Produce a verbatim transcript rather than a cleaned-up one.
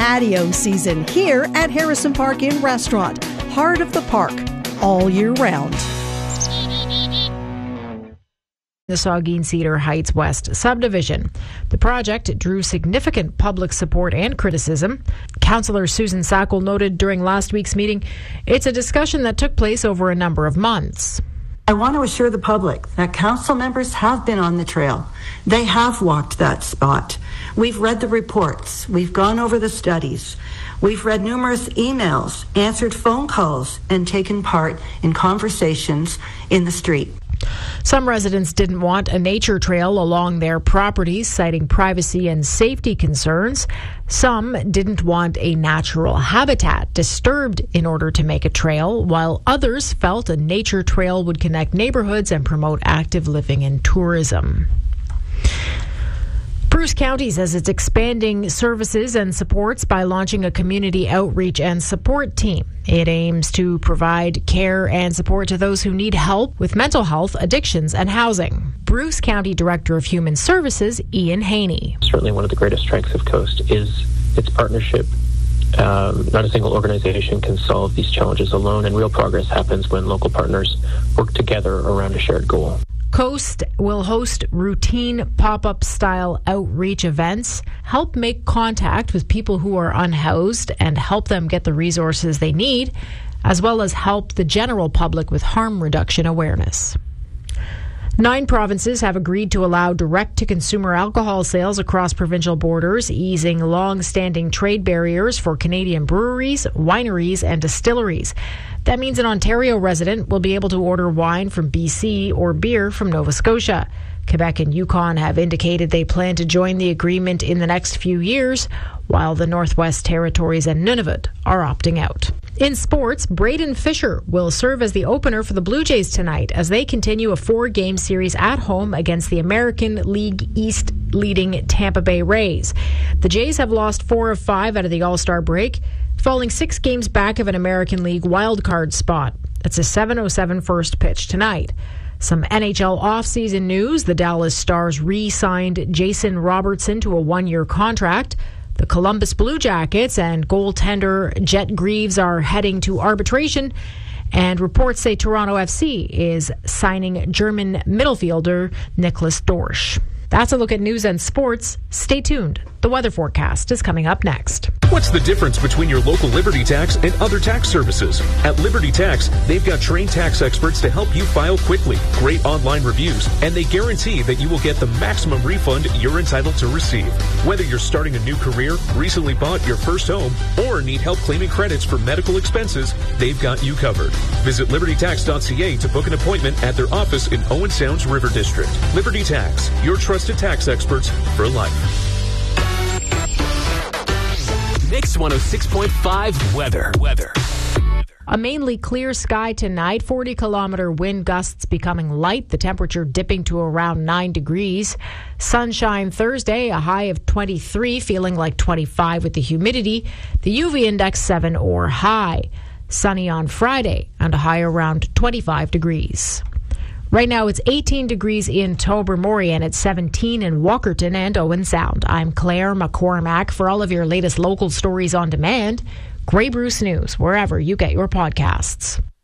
patio season here at Harrison Park Inn Restaurant, heart of the park, all year round. The Saugeen Cedar Heights West subdivision. The project drew significant public support and criticism. Councillor Susan Sackle noted during last week's meeting, it's a discussion that took place over a number of months. I want to assure the public that council members have been on the trail. They have walked that spot. We've read the reports. We've gone over the studies. We've read numerous emails, answered phone calls, and taken part in conversations in the street. Some residents didn't want a nature trail along their properties, citing privacy and safety concerns. Some didn't want a natural habitat disturbed in order to make a trail, while others felt a nature trail would connect neighborhoods and promote active living and tourism. Bruce County says it's expanding services and supports by launching a community outreach and support team. It aims to provide care and support to those who need help with mental health, addictions, and housing. Bruce County Director of Human Services, Ian Haney. Certainly one of the greatest strengths of Coast is its partnership. Um, not a single organization can solve these challenges alone, and real progress happens when local partners work together around a shared goal. Coast will host routine pop-up style outreach events, help make contact with people who are unhoused and help them get the resources they need, as well as help the general public with harm reduction awareness. Nine provinces have agreed to allow direct-to-consumer alcohol sales across provincial borders, easing long-standing trade barriers for Canadian breweries, wineries, and distilleries. That means an Ontario resident will be able to order wine from B C or beer from Nova Scotia. Quebec and Yukon have indicated they plan to join the agreement in the next few years, while the Northwest Territories and Nunavut are opting out. In sports, Braden Fisher will serve as the opener for the Blue Jays tonight as they continue a four-game series at home against the American League East leading Tampa Bay Rays. The Jays have lost four of five out of the All-Star break, falling six games back of an American League wildcard spot. It's a seven oh seven first pitch tonight. Some N H L offseason news. The Dallas Stars re-signed Jason Robertson to a one-year contract. The Columbus Blue Jackets and goaltender Jet Greaves are heading to arbitration. And reports say Toronto F C is signing German midfielder Niklas Dorsch. That's a look at news and sports. Stay tuned. The weather forecast is coming up next. What's the difference between your local Liberty Tax and other tax services? At Liberty Tax, they've got trained tax experts to help you file quickly, great online reviews, and they guarantee that you will get the maximum refund you're entitled to receive. Whether you're starting a new career, recently bought your first home, or need help claiming credits for medical expenses, they've got you covered. Visit liberty tax dot c a to book an appointment at their office in Owen Sounds River District. Liberty Tax, your trusted tax experts for life. Mix one oh six point five weather. Weather. A mainly clear sky tonight, forty kilometer wind gusts becoming light, the temperature dipping to around nine degrees. Sunshine Thursday, a high of twenty-three, feeling like twenty-five with the humidity. The U V index seven or high. Sunny on Friday and a high around twenty-five degrees. Right now it's eighteen degrees in Tobermory and it's seventeen in Walkerton and Owen Sound. I'm Claire McCormack. For all of your latest local stories on demand, Grey Bruce News, wherever you get your podcasts.